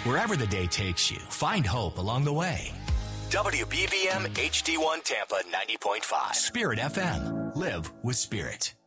Wherever the day takes you, find hope along the way. WBBM HD1 Tampa 90.5. Spirit FM. Live with Spirit.